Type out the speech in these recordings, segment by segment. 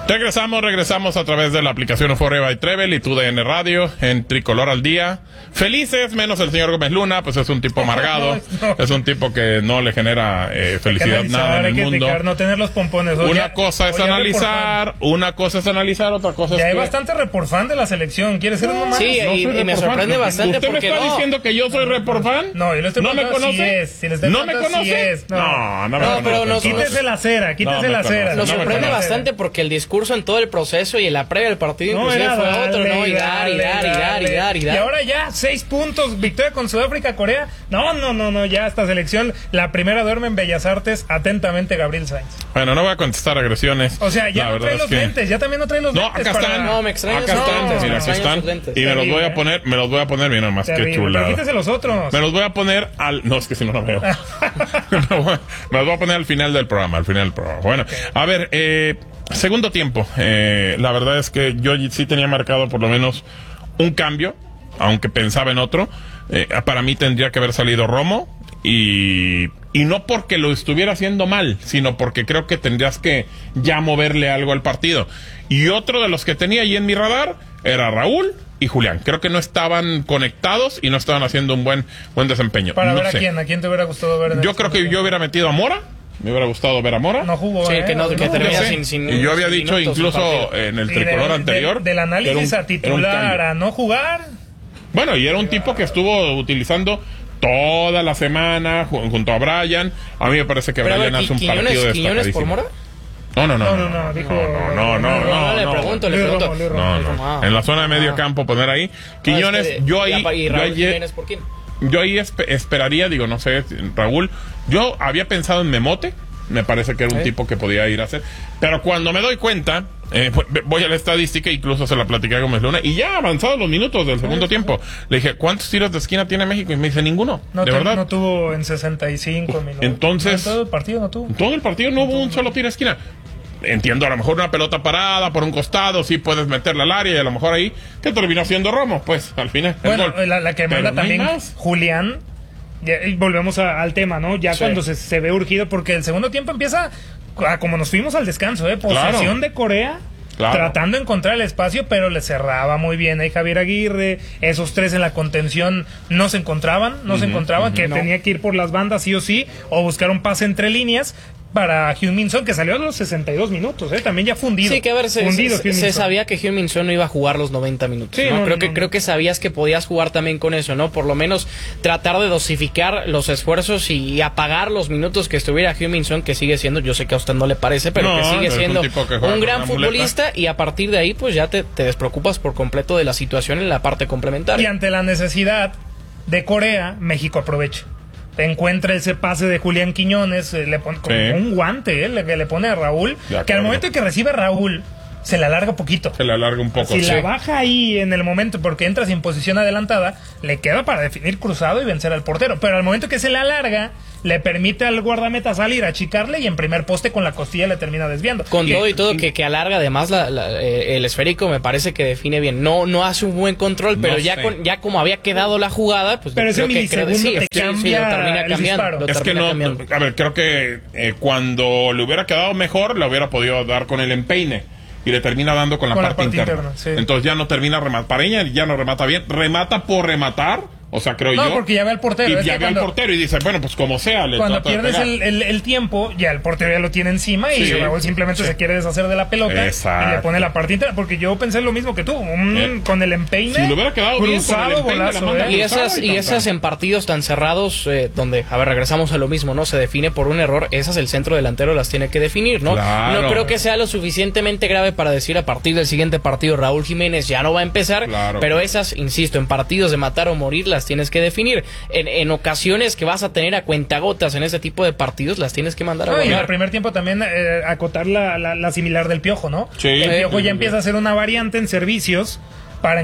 Regresamos a través de la aplicación Euphoria by Trevel y TUDN Radio en Tricolor al Día. Felices, menos el señor Gómez Luna, pues es un tipo amargado, es un tipo que no le genera felicidad nada en el mundo. No tener los pompones. Una cosa es analizar, otra cosa es ya hay bastante reporfan de la selección, ¿quieres ser uno más? Sí, no y me sorprende bastante. ¿Usted me está diciendo que yo soy reporfan? No, yo le estoy ¿No me conoce? ¿No me conoce? No me conoce. Pero quítese la cera, Nos sorprende bastante porque el discurso en todo el proceso y en la previa del partido inclusive fue otro, ¿no? Y dar. Y ahora ya 6 puntos, victoria con Sudáfrica, Corea. No, ya esta selección, la primera duerme en Bellas Artes. Atentamente, Gabriel Sainz. Bueno, no voy a contestar agresiones. O sea, ya no trae los lentes, ya también no trae los lentes. Acá están. No, me extraña. Acá están. Y me los voy a poner, mira nomás, qué chulada. Pero quítese los otros. Me los voy a poner no, es que si no lo veo. Me los voy a poner al final del programa, Bueno, a ver, segundo tiempo. La verdad es que yo sí tenía marcado por lo menos un cambio, aunque pensaba en otro. Para mí tendría que haber salido Romo y no porque lo estuviera haciendo mal, sino porque creo que tendrías que ya moverle algo al partido. Y otro de los que tenía ahí en mi radar era Raúl y Julián. Creo que no estaban conectados y no estaban haciendo un buen desempeño. Para ver a quién te hubiera gustado ver. Yo creo que yo hubiera metido a Mora. Me hubiera gustado ver a Mora. No jugó. Sí, que termina sin. Y yo había dicho incluso en el tricolor anterior. Del análisis a titular a no jugar. Bueno, y era un tipo que estuvo utilizando toda la semana junto a Brian. A mí me parece que Brian hace un partido destacadísimo. ¿Quiñones por Mora? No, dijo. No, le pregunto. No. En la zona de medio campo poner ahí. Quiñones, yo ahí. ¿Y Raúl Jiménez por quién? Yo ahí esperaría, no sé, Raúl. Yo había pensado en Memote. Me parece que era un tipo que podía ir a hacer. Pero cuando me doy cuenta, voy a la estadística, incluso se la platicé a Gómez Luna, y ya avanzados los minutos del segundo tiempo, le dije, ¿cuántos tiros de esquina tiene México? Y me dice, ninguno. De verdad. No tuvo en 65 minutos. Entonces, todo el partido no tuvo. En todo el partido no hubo un solo tiro de esquina. Entiendo, a lo mejor una pelota parada por un costado, sí puedes meterla al área, y a lo mejor ahí, ¿qué terminó siendo Romo? Pues, al final. Bueno, la que manda también Julián. Y volvemos al tema, ¿no? Ya cuando se ve urgido, porque el segundo tiempo empieza como nos fuimos al descanso, posesión de Corea, tratando de encontrar el espacio, pero le cerraba muy bien ahí Javier Aguirre. Esos 3 en la contención no se encontraban, tenía que ir por las bandas sí o sí, o buscar un pase entre líneas para Heung-min Son, que salió a los 62 minutos, también ya fundido. Sí, que a ver, se sabía que Heung-min Son no iba a jugar los 90 minutos. Sí, ¿no? Creo que sabías que podías jugar también con eso, ¿no? Por lo menos tratar de dosificar los esfuerzos y apagar los minutos que estuviera Heung-min Son, que sigue siendo, yo sé que a usted no le parece, pero que sigue siendo un gran futbolista, y a partir de ahí pues ya te despreocupas por completo de la situación en la parte complementaria. Y ante la necesidad de Corea, México aprovecha. Encuentra ese pase de Julián Quiñones, le pone como un guante, que le pone a Raúl, que al momento que recibe Raúl se le alarga poquito. Se le alarga un poco. Si la baja ahí en el momento, porque entra sin posición adelantada, le queda para definir cruzado y vencer al portero. Pero al momento que se le alarga, le permite al guardameta salir, achicarle, y en primer poste con la costilla le termina desviando. Con todo y todo, que alarga además el esférico, me parece que define bien. No hace un buen control, pero ya como había quedado la jugada, pues pero ese milisegundo te cambia lo termina cambiando. Es que a ver, creo que cuando le hubiera quedado mejor, le hubiera podido dar con el empeine. Y le termina dando con la parte interna. Sí. Entonces ya no termina Pareña, ya no remata bien. Remata por rematar. O sea, creo yo. No, porque ya ve al portero. Y ya ve al portero y dice, bueno, pues como sea. Cuando pierdes el tiempo, ya el portero ya lo tiene encima y Raúl simplemente se quiere deshacer de la pelota. Exacto. Y le pone la parte interna. Porque yo pensé lo mismo que tú. Con el empeine. Si le hubiera quedado cruzado, bien, golazo. Y esas en partidos tan cerrados, donde, a ver, regresamos a lo mismo, ¿no? Se define por un error. Esas el centro delantero las tiene que definir, ¿no? Claro. No creo que sea lo suficientemente grave para decir a partir del siguiente partido Raúl Jiménez ya no va a empezar. Claro. Pero esas, insisto, en partidos de matar o morir las tienes que definir. En ocasiones que vas a tener a cuentagotas en ese tipo de partidos, las tienes que mandar a volar. Y en el primer tiempo también acotar la similar del Piojo, ¿no? Sí. El Piojo ya empieza a hacer una variante en servicios para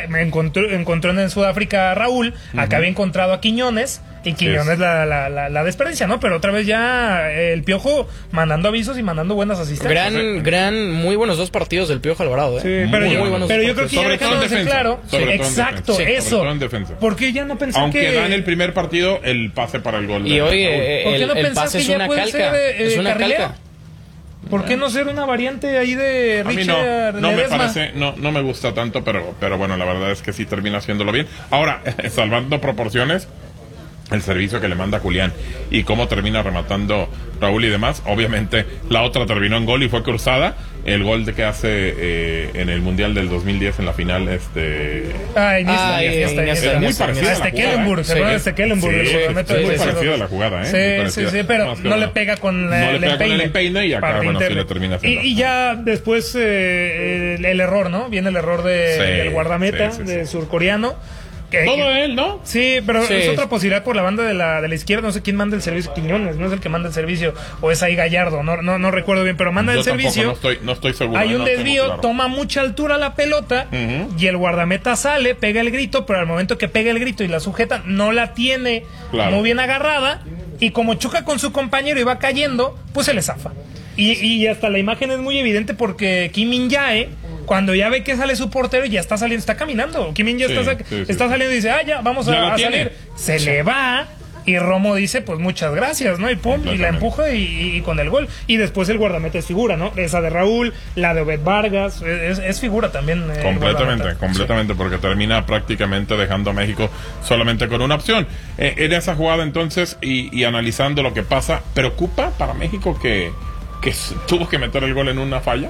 encontró en Sudáfrica a Raúl, acá había encontrado a Quiñones, y Quiñones la desperdicia, ¿no? Pero otra vez ya el Piojo mandando avisos y mandando buenas asistencias. Muy buenos 2 partidos del Piojo Alvarado, Sí, pero yo creo que ya dejándose claro. Exacto, eso. Porque ya no pensé aunque da en el primer partido el pase para el gol. Y hoy el pase es una calca. Es una calca. ¿Por qué no ser una variante ahí de Richard? No me parece, no me gusta tanto, pero bueno, la verdad es que sí termina haciéndolo bien. Ahora, salvando proporciones, el servicio que le manda Julián y cómo termina rematando Raúl y demás, obviamente la otra terminó en gol y fue cruzada. El gol de que hace en el Mundial del 2010 en la final muy parecida a Kellenburg, es muy parecida a la jugada, sí, pero no le pega con el empeine y acá sí le termina haciendo. Y ya después el error, ¿no? Viene el error del guardameta de surcoreano. Todo él, ¿no? Sí, pero es otra posibilidad por la banda de la izquierda. No sé quién manda el servicio. Quiñones, no es el que manda el servicio. O es ahí Gallardo, no recuerdo bien, pero manda el servicio. No estoy seguro. Hay un desvío, toma mucha altura la pelota y el guardameta sale, pega el grito, pero al momento que pega el grito y la sujeta, no la tiene muy bien agarrada. Y como choca con su compañero y va cayendo, pues se le zafa. Y hasta la imagen es muy evidente porque Kim Min-jae, cuando ya ve que sale su portero, ya está saliendo, está caminando. Kim Min-jae está saliendo y dice, ya, vamos a salir. Se le va y Romo dice, pues muchas gracias, ¿no? Y pum, y la empuja y con el gol. Y después el guardameta es figura, ¿no? Esa de Raúl, la de Obed Vargas, es figura también. Completamente, porque termina prácticamente dejando a México solamente con una opción. En esa jugada entonces, y analizando lo que pasa, ¿preocupa para México que tuvo que meter el gol en una falla?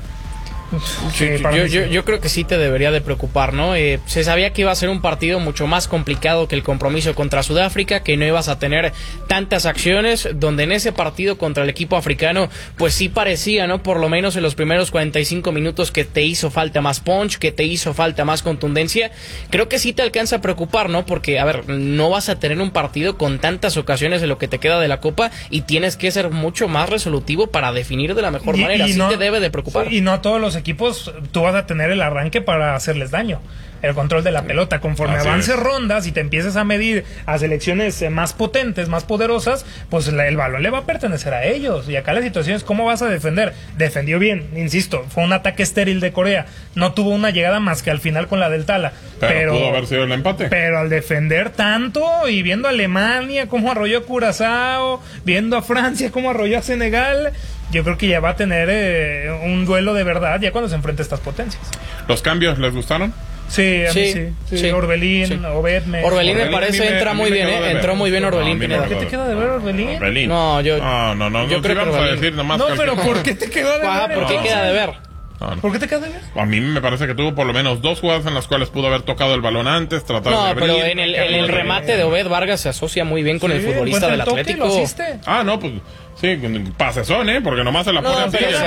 Yo creo que sí te debería de preocupar, ¿no? Se sabía que iba a ser un partido mucho más complicado que el compromiso contra Sudáfrica, que no ibas a tener tantas acciones, donde en ese partido contra el equipo africano, pues sí parecía, ¿no? Por lo menos en los primeros 45 minutos que te hizo falta más punch, que te hizo falta más contundencia. Creo que sí te alcanza a preocupar, ¿no? Porque, a ver, no vas a tener un partido con tantas ocasiones en lo que te queda de la Copa y tienes que ser mucho más resolutivo para definir de la mejor manera. Sí te debe de preocupar. Y no a todos los equipos tú vas a tener el arranque para hacerles daño, el control de la pelota. Conforme avances rondas y te empieces a medir a selecciones más potentes, más poderosas, pues el balón le va a pertenecer a ellos. Y acá la situación es cómo vas a defender. Defendió bien, insisto, fue un ataque estéril de Corea, no tuvo una llegada más que al final con la del Tala, pero pudo haber sido el empate. Pero al defender tanto y viendo a Alemania cómo arrolló a Curazao, viendo a Francia cómo arrolló a Senegal, yo creo que ya va a tener un duelo de verdad ya cuando se enfrente a estas potencias. ¿Los cambios les gustaron? Sí, a mí sí. Orbelín, Obed Orbelín me parece entra muy bien, entró muy bien Orbelín. ¿Por qué te queda de ver Orbelín? No, yo creo que vamos a decir nomás. No, pero ¿por qué te quedó de ver? ¿Por qué queda de ver? ¿Por qué te queda de ver? A mí me parece que tuvo por lo menos 2 jugadas en las cuales pudo haber tocado el balón antes, tratar de abrir. Pero en el remate de Obed Vargas se asocia muy bien con el futbolista del Atlético. No, pues sí, pasezón, porque nomás se la pone a se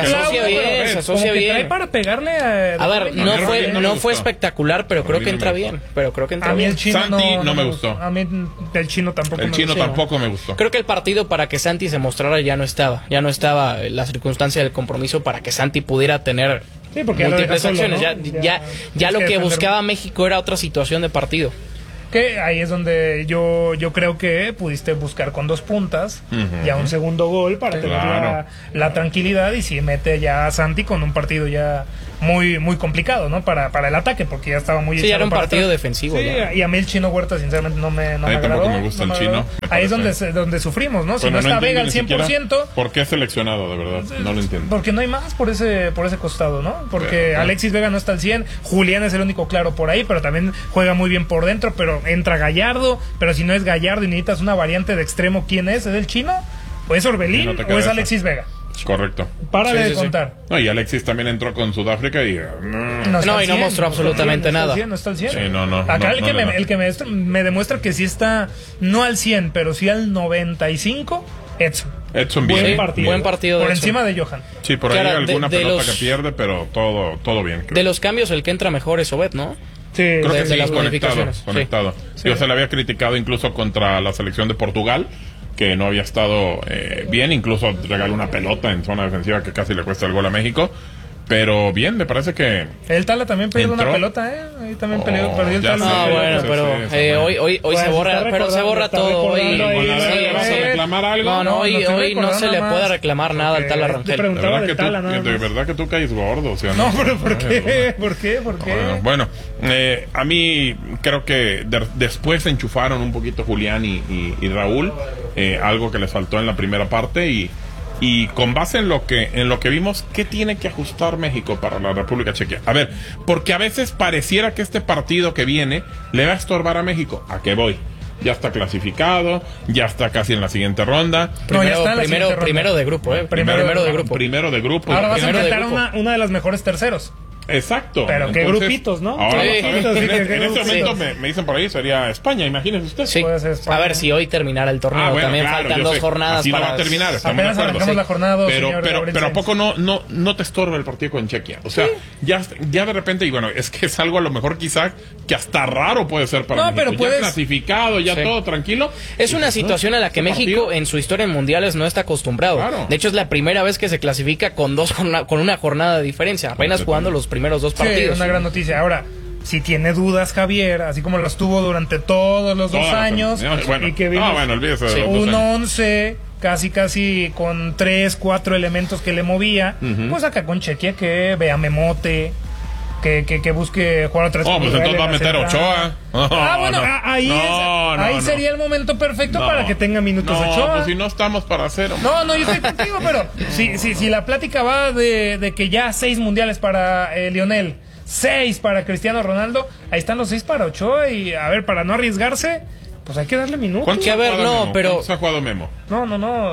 asocia bien. Trae para pegarle a ver, no fue espectacular, pero creo que entra bien. A mí el chino Santi no me gustó. A mí el chino tampoco me gustó. Creo que el partido para que Santi se mostrara ya no estaba la circunstancia del compromiso para que Santi pudiera tener múltiples acciones. Ya lo que buscaba México era otra situación de partido. Que ahí es donde yo creo que pudiste buscar con 2 puntas ya un segundo gol para tener la tranquilidad, y si mete ya a Santi con un partido ya muy complicado, ¿no? Para el ataque, porque ya estaba muy era un partido defensivo. Sí, y a mí el Chino Huerta sinceramente no me agradó. Tampoco me gusta el Chino. Ahí es donde sufrimos, ¿no? Si no está Vega al 100%. ¿Por qué seleccionado, de verdad? No lo entiendo. Porque no hay más por ese costado, ¿no? Porque Alexis Vega no está al 100, Julián es el único claro por ahí, pero también juega muy bien por dentro, pero entra Gallardo, pero si no es Gallardo y necesitas una variante de extremo, ¿quién es? ¿Es el Chino? ¿O es Orbelín? ¿O es Alexis Vega? Correcto. Párale de contar. No, y Alexis también entró con Sudáfrica y no mostró absolutamente nada. No está al 100. Sí, Acá el que me demuestra que sí está no al 100, pero sí al 95, Edson bien. Buen partido por encima de Johan. Sí, por ahí alguna pelota que pierde, pero todo bien. Creo. De los cambios el que entra mejor es Obed, ¿no? Sí, creo que sí, las conectado. Sí. Yo se le había criticado incluso contra la selección de Portugal, que no había estado bien, incluso regaló una pelota en zona defensiva que casi le cuesta el gol a México. Pero bien, me parece que el Tala también perdió una pelota, Ahí también perdió el Tala. Bueno, pero hoy se borra, pero se borra todo. Hoy ¿vas a reclamar algo? Hoy no se le puede reclamar nada al Tala Rangel. De verdad que tú caes gordo, No, pero ¿por qué? ¿Por qué? Bueno, a mí creo que después se enchufaron un poquito Julián y Raúl, algo que les faltó en la primera parte, y y con base en lo que vimos, ¿qué tiene que ajustar México para la República Checa? A ver, porque a veces pareciera que este partido que viene le va a estorbar a México. ¿A qué voy? Ya está clasificado, ya está casi en la siguiente ronda. Primero de grupo, Primero de grupo. Primero de grupo. Ahora vas a enfrentar una de las mejores terceros. Exacto. Pero entonces, qué grupitos, ¿no? Ahora, en este momento me dicen por ahí sería España, imagínese usted. Sí. A ver si hoy terminara el torneo. Bueno, también claro, faltan 2 jornadas así para... no va a terminar, estamos apenas de acuerdo. Arrancamos la jornada, pero ¿a poco no te estorba el partido con Chequia? O sea, ya de repente, y bueno, es que es algo a lo mejor quizá que hasta raro puede ser para México. Pero puedes... Ya clasificado, ya todo tranquilo. Es una situación a la que México en su historia en mundiales no está acostumbrado. Claro. De hecho, es la primera vez que se clasifica con una jornada de diferencia, apenas jugando los primeros 2 partidos. Una gran noticia. Ahora, si tiene dudas Javier, así como las tuvo durante todos los 2 años, y que vimos un 11 casi con 3-4 elementos que le movía, pues acá con Chequia que vea Memote, que busque jugar otra vez. Pues entonces va a meter Ochoa. Ahí sería el momento perfecto para que tenga minutos Ochoa. Pues si no estamos para hacer. No, yo estoy contigo, pero si la plática va de que ya 6 mundiales para Lionel, 6 para Cristiano Ronaldo, ahí están los 6 para Ochoa, y a ver, para no arriesgarse, pues hay que darle minutos. ¿Cuántos ha jugado Memo? No.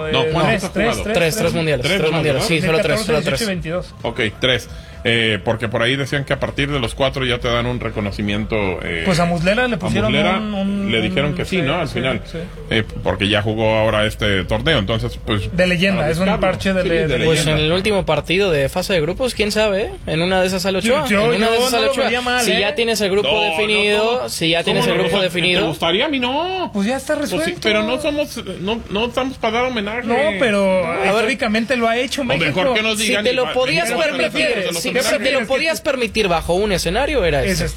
3 mundiales. 3 mundiales, sí, solo 3. Ok, 3. Porque por ahí decían que a partir de los 4 ya te dan un reconocimiento. Pues a Muslera le pusieron le dijeron que sí, ¿no? Al final. Porque ya jugó ahora este torneo, entonces pues... De leyenda, es un parche de leyenda. Pues en el último partido de fase de grupos, quién sabe, en una de esas sale Ochoa. Si ya tienes el grupo definido, ¿Te gustaría? A mí no. Pues ya está resuelto. Pues pero no estamos para dar homenaje. No, pero históricamente lo ha hecho México. Mejor que nos digan. Si te lo podías permitir, si te lo podías permitir bajo un escenario, era este.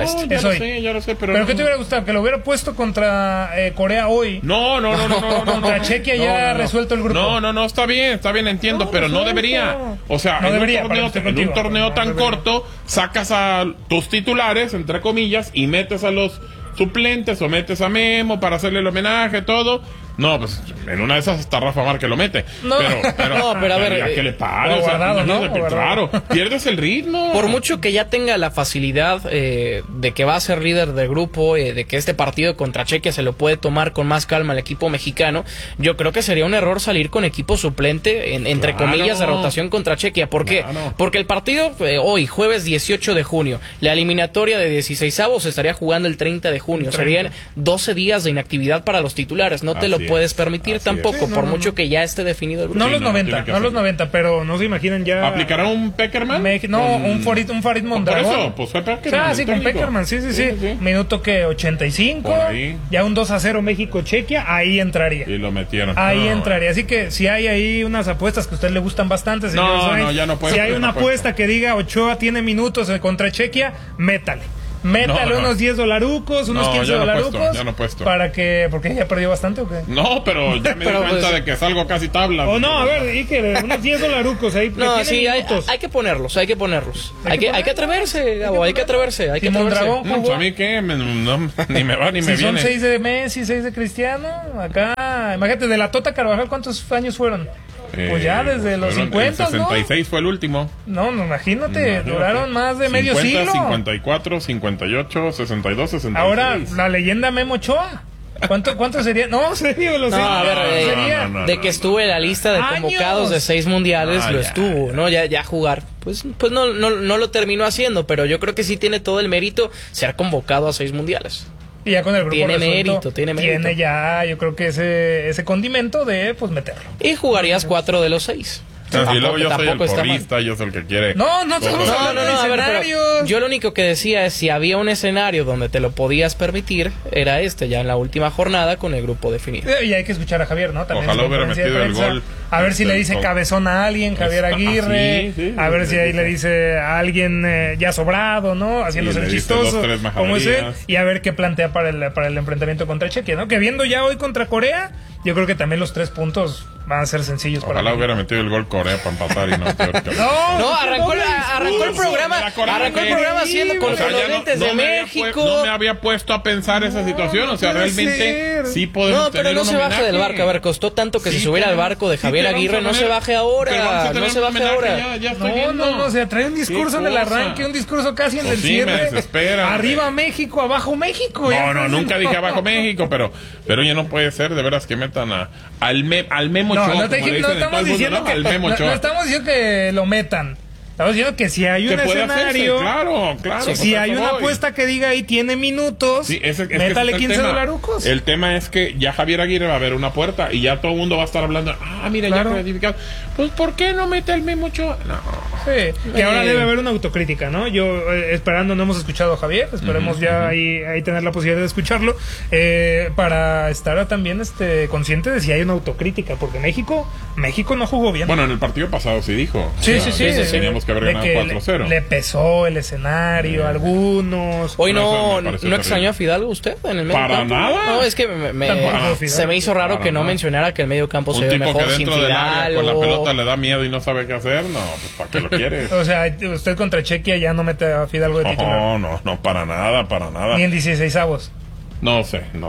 Ya lo sé, pero ¿qué te hubiera gustado? Que lo hubiera puesto contra Corea hoy. No. Contra Chequia ya resuelto el grupo. No, está bien, entiendo, pero no debería. O sea, en un torneo tan corto, sacas a tus titulares, entre comillas, y metes a los suplentes o metes a Memo para hacerle el homenaje, todo. No, pues en una de esas hasta Rafa Márquez lo mete. Pero a ver, ¿qué le pasa? Claro, pierdes el ritmo. Por mucho que ya tenga la facilidad de que va a ser líder de grupo, de que este partido contra Chequia se lo puede tomar con más calma el equipo mexicano, yo creo que sería un error salir con equipo suplente, entre comillas, de rotación contra Chequia. ¿Por qué? Porque el partido hoy, jueves 18 de junio, la eliminatoria de 16avos se estaría jugando el 30 de junio. Serían 12 días de inactividad para los titulares. No te lo puedes permitir tampoco, por mucho que ya esté definido el grupo. No los 90, pero no se imaginan ya. ¿Aplicará un Peckerman? Un Farid Mondragón. Por eso, pues fue Peckerman. Sí, con Peckerman, sí. Minuto que 85, ya un 2-0 México-Chequia, ahí entraría. Y lo metieron. Ahí entraría. Así que si hay ahí unas apuestas que a usted le gustan bastante, señor ya no puede. Si hay una apuesta que diga Ochoa tiene minutos contra Chequia, métale unos $10, unos $15. Ya no puesto. Para que, porque ya perdió bastante o qué. No, pero ya me di cuenta de que salgo casi tabla. A ver, y que unos $10 ahí. No, sí, hay que ponerlos. Hay que atreverse, Gabo, hay que atreverse. Mondragón jugó. A mí qué, ni me va ni me viene. Son 6 de Messi, 6 de Cristiano. Acá, imagínate, de la Tota Carvajal, ¿cuántos años fueron? Pues ya desde los 50, el 66 fue el último. No, imagínate, duraron más de medio siglo. 54, 58, 62, 66. Ahora, la leyenda Memo Ochoa. ¿Cuánto sería? No, serio, de que estuvo en la lista de convocados de 6 mundiales, lo estuvo, ¿no? Ya jugar. Pues no lo terminó haciendo, pero yo creo que sí tiene todo el mérito ser convocado a 6 mundiales. Y ya con el grupo tiene mérito. Tiene ya, yo creo que ese condimento de, pues, meterlo. Y jugarías 4 de los 6. Y luego yo soy el porrista, yo soy el que quiere. No, a ver, pero yo lo único que decía es si había un escenario donde te lo podías permitir, era ya en la última jornada con el grupo definido. Y hay que escuchar a Javier, ¿no? También ojalá hubiera metido el gol. A ver si le dice cabezón a alguien, Javier Aguirre. A ver si ahí le dice a alguien ya sobrado, ¿no? Haciéndose el chistoso, como es él. Y a ver qué plantea para el enfrentamiento contra Chequia, ¿no? Que viendo ya hoy contra Corea, yo creo que también los 3 puntos van a ser sencillos para México. Ojalá hubiera metido el gol Corea para empatar y no. arrancó el programa haciendo con los lentes de México. No me había puesto a pensar esa situación, o sea, realmente sí podemos tener un homenaje. No se baje del barco, a ver, costó tanto que se subiera al barco de Javier Aguirre, no se baje ahora, no se baje ahora. No, o sea, trae un discurso en el arranque, un discurso casi en el cierre. Arriba México, abajo México. No, nunca dije abajo México, pero ya no puede ser, de veras, que metan al Memo Ochoa. No estamos diciendo que lo metan. Estamos diciendo que si hay un escenario, claro, si hay una apuesta que diga ahí tiene minutos, métale 15 dolarucos. El tema es que ya Javier Aguirre va a ver una puerta y ya todo el mundo va a estar hablando, mira, ya clasificado. Pues ¿por qué no mete al Memo Ochoa? No. Sí, que ahora debe haber una autocrítica, ¿no? Yo esperando, no hemos escuchado a Javier, esperemos ya ahí tener la posibilidad de escucharlo, para estar también consciente de si hay una autocrítica, porque México no jugó bien. Bueno, en el partido pasado sí dijo. Sí. Teníamos que haber ganado 4-0. Le pesó el escenario a algunos. Hoy no extrañó a Fidalgo usted en el medio para campo. Nada. No, es que se me hizo raro que no mencionara que el medio campo se ve mejor sin Fidalgo. Con la pelota le da miedo y no sabe qué hacer. No, pues ¿para qué lo quiere? O sea, usted contra Chequia ya no mete a Fidalgo de titular. No, para nada. Ni en 16avos. No sé. No.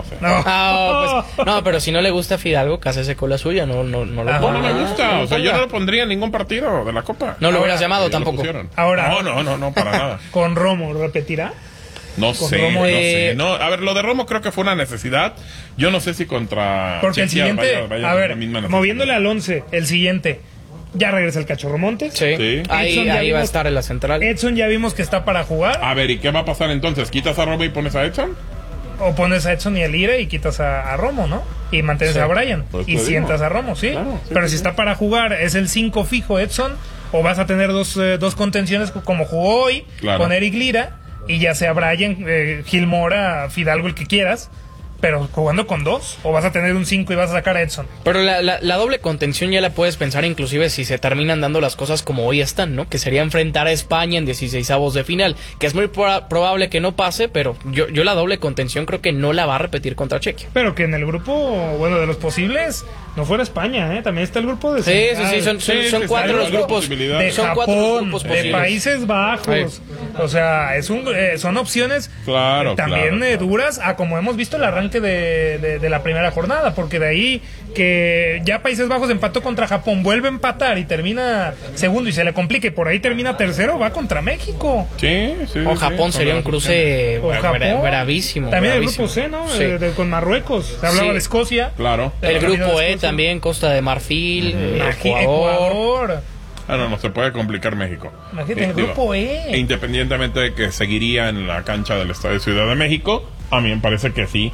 No, pero si no le gusta a Fidalgo, cásese con la suya, no lo ponga. No me gusta, o sea, yo no lo pondría en ningún partido de la Copa. No lo hubieras llamado tampoco. Ahora. No, para nada. ¿Con Romo repetirá? No sé. No, a ver, lo de Romo creo que fue una necesidad. Yo no sé si contra porque Chequia el siguiente, a ver, moviéndole al 11, el siguiente. Ya regresa el Cachorro Montes. Sí. Ahí va a estar en la central. Edson ya vimos que está para jugar. A ver, ¿y qué va a pasar entonces? ¿Quitas a Romo y pones a Edson? O pones a Edson y a Lira y quitas a Romo, ¿no? Y mantienes a Brian. Pues y sientas a Romo, ¿sí? Claro, pero si está para jugar, es el 5 fijo Edson, o vas a tener dos contenciones como jugó hoy, con Eric Lira, y ya sea Brian, Gil Mora, Fidalgo, el que quieras. Pero jugando con 2, o vas a tener un 5 y vas a sacar a Edson. Pero la doble contención ya la puedes pensar inclusive si se terminan dando las cosas como hoy están, ¿no? Que sería enfrentar a España en 16avos de final, que es muy probable que no pase, pero yo la doble contención creo que no la va a repetir contra Chequia. Pero que en el grupo, bueno, de los posibles, no fuera España, ¿eh? También está el grupo de Senegal. Son 4 los grupos. De son Japón, 4 grupos de posibles. Países Bajos. O sea, son opciones también duras, a como hemos visto el arranque de la primera jornada, porque de ahí que ya Países Bajos empató contra Japón, vuelve a empatar y termina segundo y se le complica y por ahí termina tercero, va contra México. O Japón sería un cruce bravísimo. También el grupo C, ¿no? Con Marruecos. Se hablaba de Escocia. Claro. El grupo E también, Costa de Marfil, Ecuador. No se puede complicar México. Imagínate, el grupo E. Independientemente de que seguiría en la cancha del Estadio Ciudad de México, a mí me parece que sí.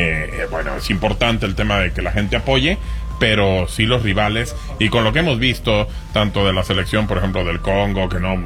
Es importante el tema de que la gente apoye, pero sí los rivales, y con lo que hemos visto tanto de la selección, por ejemplo, del Congo, que no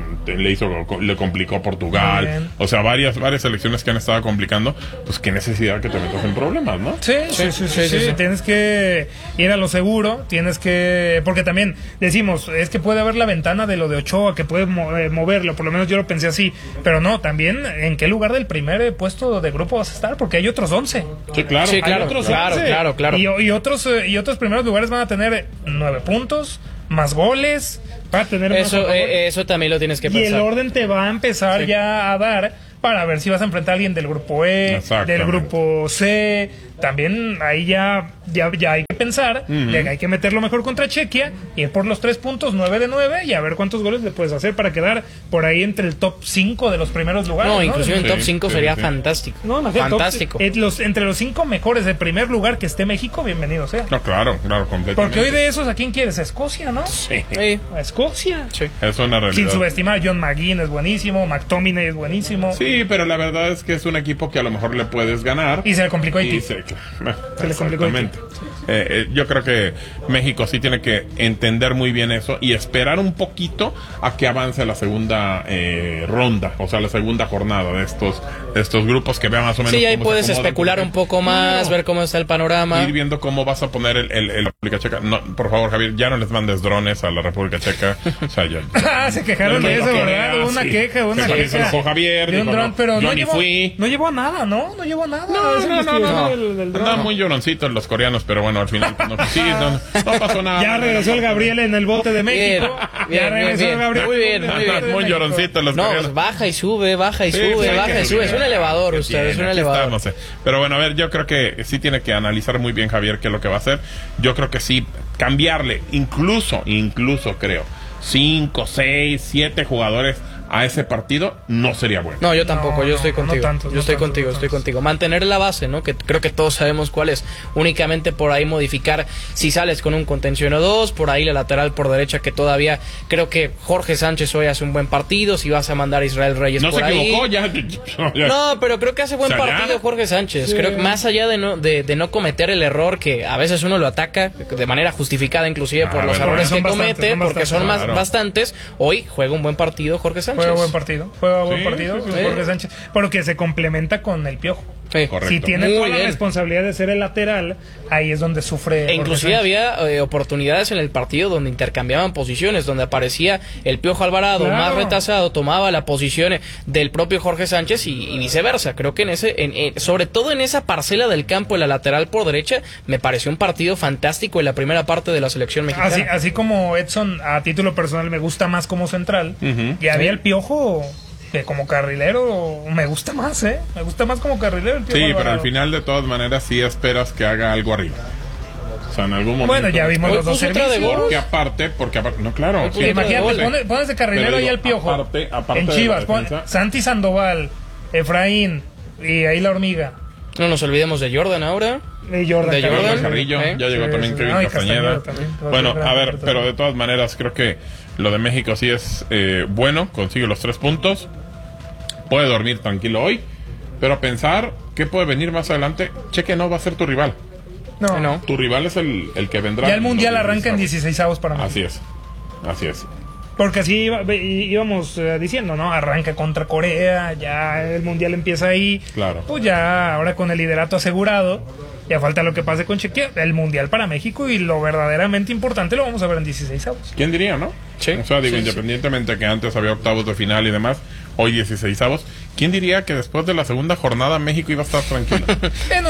le complicó Portugal, o sea, varias selecciones que han estado complicando, pues qué necesidad que te metas en problemas, ¿no? Sí. Tienes que ir a lo seguro, porque también decimos, es que puede haber la ventana de lo de Ochoa, que puede moverlo, por lo menos yo lo pensé así, pero no, también en qué lugar del primer puesto de grupo vas a estar, porque hay otros 11. Sí, claro. Hay otros 11. Claro. Y otros primeros lugares van a tener 9 puntos, más goles, va a tener eso también lo tienes que pensar. Y el orden te va a empezar ya a dar para ver si vas a enfrentar a alguien del grupo E, del grupo C. También ahí ya hay que pensar, hay que meterlo mejor contra Chequia, ir por los 3 puntos, 9 de 9, y a ver cuántos goles le puedes hacer para quedar por ahí entre el top 5 de los primeros lugares. No, inclusive en top 5 sería fantástico. Fantástico. Entre los 5 mejores de primer lugar que esté México, bienvenido sea. No, claro, completamente. Porque hoy de esos, ¿a quién quieres? A Escocia, ¿no? Sí. A Escocia. Sí. Es una realidad. Sin subestimar, John McGinn es buenísimo, McTominay es buenísimo. Sí, pero la verdad es que es un equipo que a lo mejor le puedes ganar. Y se le complicó Haití. Se le complicó. Yo creo que México sí tiene que entender muy bien eso y esperar un poquito a que avance la segunda ronda, o sea, la segunda jornada de estos grupos, que vean más o menos. Sí, ahí puedes especular un poco más, ver cómo está el panorama. Ir viendo cómo vas a poner el República Checa. No, por favor, Javier, ya no les mandes drones a la República Checa. O sea, se quejaron de eso, ¿verdad? Hubo una queja. Se enojó Javier, de un dron, pero yo ni fui. No llevó nada, ¿no? No llevó nada. No. Andaban muy lloroncitos los coreanos, pero bueno. bueno, al final no pasó nada. Ya regresó el Gabriel en el bote de México. Bien, Gabriel. Muy bien. Muy lloroncito los pues baja y sube. Es un elevador, usted, es un elevador. No sé. Pero bueno, a ver, yo creo que sí tiene que analizar muy bien Javier qué es lo que va a hacer. Yo creo que sí, cambiarle, incluso creo, 5, 6, 7 jugadores a ese partido no sería bueno. No, yo tampoco, yo estoy contigo. Estoy contigo. Mantener la base, ¿no? Que creo que todos sabemos cuál es. Únicamente por ahí modificar si sales con un contención o dos, por ahí la lateral por derecha, que todavía creo que Jorge Sánchez hoy hace un buen partido. Si vas a mandar a Israel Reyes por ahí. No se equivocó, ya. No, pero creo que hace buen partido Jorge Sánchez. Sí. Creo que más allá de no cometer el error, que a veces uno lo ataca de manera justificada, inclusive por los errores que comete, porque son bastantes. Hoy juega un buen partido Jorge Sánchez. Juega buen partido Jorge Sánchez, porque se complementa con el Piojo. Sí. Correcto. Si tiene toda la responsabilidad de ser el lateral, ahí es donde sufre. Inclusive había oportunidades en el partido donde intercambiaban posiciones, donde aparecía el Piojo Alvarado más retrasado, tomaba la posición del propio Jorge Sánchez y viceversa. Creo que sobre todo en esa parcela del campo, en la lateral por derecha, me pareció un partido fantástico en la primera parte de la selección mexicana. Así como Edson, a título personal, me gusta más como central, y había el Piojo que como carrilero me gusta más, me gusta más como carrilero el Piojo Alvarado. Pero al final de todas maneras sí esperas que haga algo arriba. O sea, en algún momento. Bueno, ya vimos los dos servicios. Porque aparte, no, claro. Sí, imagínate, pones de carrilero ahí al Piojo. Aparte en Chivas, Santi Sandoval, Efraín y ahí la hormiga. No nos olvidemos de Jordan ahora. Jordan Carrillo, ya llegó también Kevin Castañeda. Bueno, a ver, pero de todas maneras creo que lo de México sí es bueno, consigue los 3 puntos, puede dormir tranquilo hoy, pero a pensar qué puede venir más adelante. Cheque no va a ser tu rival. No. Tu rival es el que vendrá. Ya el Mundial arranca en 16avos para México. Así es. Porque así íbamos diciendo, ¿no? Arranca contra Corea, ya el Mundial empieza ahí. Claro. Pues ya ahora con el liderato asegurado, ya falta lo que pase con Chequia, el Mundial para México, y lo verdaderamente importante lo vamos a ver en 16avos. ¿Quién diría, no? Sí. O sea, digo, independientemente que antes había octavos de final y demás, hoy 16avos. ¿Quién diría que después de la segunda jornada México iba a estar tranquilo? En un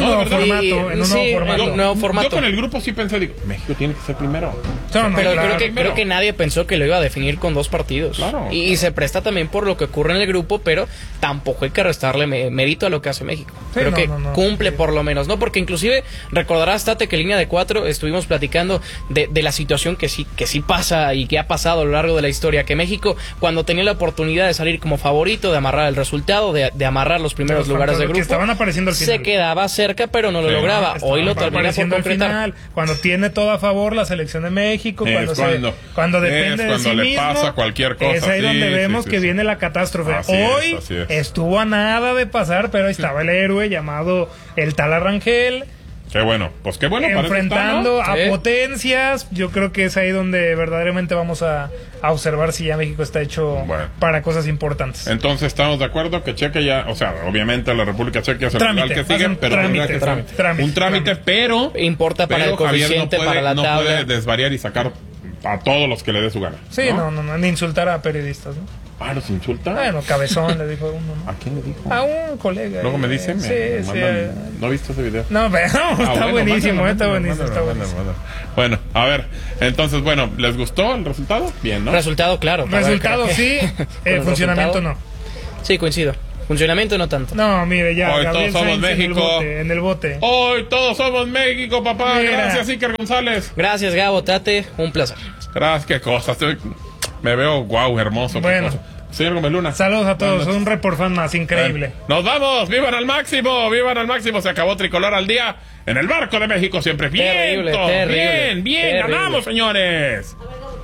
nuevo formato. Yo con el grupo sí pensé, digo, México tiene que ser primero. Creo que nadie pensó que lo iba a definir con 2 partidos. Claro. Y se presta también por lo que ocurre en el grupo, pero tampoco hay que restarle mérito a lo que hace México. Creo que cumple por lo menos, ¿no? Porque inclusive recordarás, Tate, que en línea de 4 estuvimos platicando de la situación que sí pasa y que ha pasado a lo largo de la historia, que México, cuando tenía la oportunidad de salir como favorito, de amarrar el resultado, de amarrar los primeros lugares del grupo, estaban apareciendo al final, se quedaba cerca, pero no lo lograba. Hoy lo termina por concretar. Final, cuando tiene todo a favor la selección de México, cuando depende de sí le mismo, pasa cualquier cosa, es ahí donde vemos que viene la catástrofe. Hoy estuvo a nada de pasar, pero ahí estaba el héroe llamado el Tala Rangel. Qué bueno enfrentando a potencias. Yo creo que es ahí donde verdaderamente vamos a observar si ya México está hecho para cosas importantes. Entonces estamos de acuerdo que Checa ya, o sea, obviamente la República Checa es el rival que siguen, pero un trámite, pero importa para el coeficiente, para la tabla. No puede desvariar y sacar a todos los que le dé su gana. Sí, no, ni insultar a periodistas, ¿no? ¿Los insulta? Bueno, cabezón le dijo a uno, ¿no? ¿A quién le dijo? A un colega. Luego me dice, ¿no he visto ese video? No, pero está buenísimo, está buenísimo. Bueno, a ver, entonces, ¿les gustó el resultado? Bien, ¿no? Resultado, claro. Resultado, sí. Funcionamiento, no. Sí, coincido. Funcionamiento no tanto. No, mire, ya. Hoy todos somos México. En el bote. Hoy todos somos México, papá. Mira. Gracias, Iker González. Gracias, Gabo, Tate. Un placer. Gracias, qué cosas. Me veo hermoso. Bueno. Señor Gómez Luna. Saludos a todos. Un report fan más increíble. Nos vamos. ¡Vivan al máximo! ¡Vivan al máximo! Se acabó Tricolor al día en el barco de México siempre. Bien, terrible. Ganamos, señores.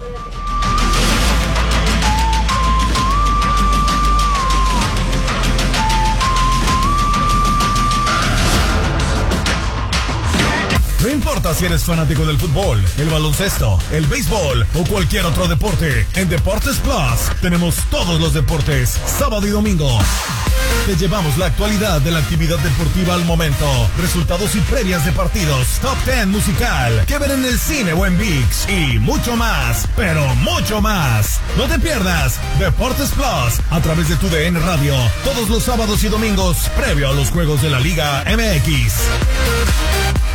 No importa si eres fanático del fútbol, el baloncesto, el béisbol o cualquier otro deporte, en Deportes Plus tenemos todos los deportes, sábado y domingo. Te llevamos la actualidad de la actividad deportiva al momento, resultados y previas de partidos, top 10 musical, que ver en el cine o en ViX y mucho más, pero mucho más. No te pierdas Deportes Plus a través de tu DN Radio, todos los sábados y domingos previo a los juegos de la Liga MX.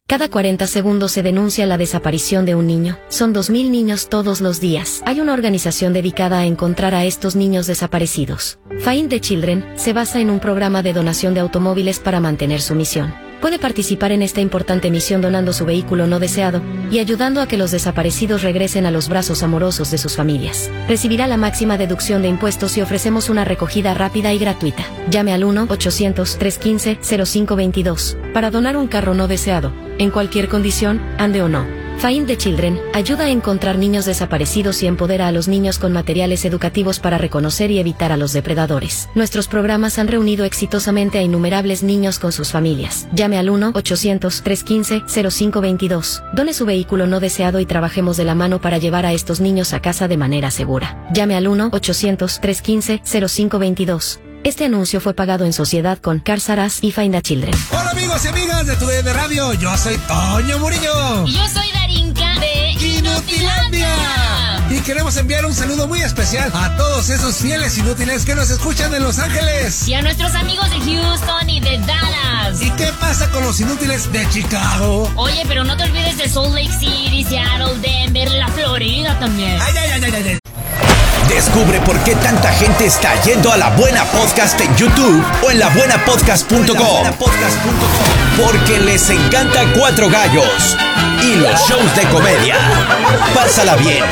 Cada 40 segundos se denuncia la desaparición de un niño. Son 2.000 niños todos los días. Hay una organización dedicada a encontrar a estos niños desaparecidos. Find the Children se basa en un programa de donación de automóviles para mantener su misión. Puede participar en esta importante misión donando su vehículo no deseado y ayudando a que los desaparecidos regresen a los brazos amorosos de sus familias. Recibirá la máxima deducción de impuestos y ofrecemos una recogida rápida y gratuita. Llame al 1-800-315-0522 para donar un carro no deseado, en cualquier condición, ande o no. Find the Children ayuda a encontrar niños desaparecidos y empodera a los niños con materiales educativos para reconocer y evitar a los depredadores. Nuestros programas han reunido exitosamente a innumerables niños con sus familias. Llame al 1-800-315-0522. Done su vehículo no deseado y trabajemos de la mano para llevar a estos niños a casa de manera segura. Llame al 1-800-315-0522. Este anuncio fue pagado en sociedad con Cars R Us y Find the Children. Hola amigos y amigas de TUDN Radio, yo soy Toño Murillo. Y yo soy Darinka de Inutilandia. Y queremos enviar un saludo muy especial a todos esos fieles inútiles que nos escuchan en Los Ángeles. Y a nuestros amigos de Houston y de Dallas. ¿Y qué pasa con los inútiles de Chicago? Oye, pero no te olvides de Salt Lake City, Seattle, Denver, la Florida también. Ay. Descubre por qué tanta gente está yendo a La Buena Podcast en YouTube o en labuenapodcast.com. Porque les encanta Cuatro Gallos y los shows de comedia. Pásala bien